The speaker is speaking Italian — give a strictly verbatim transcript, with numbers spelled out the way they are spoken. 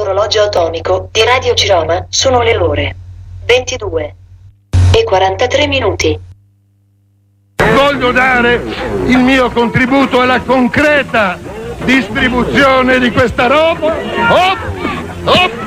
sull'orologio atomico di Radio Ciroma sono le ore ventidue e quarantatré minuti. Voglio dare il mio contributo alla concreta distribuzione di questa roba. Op, op.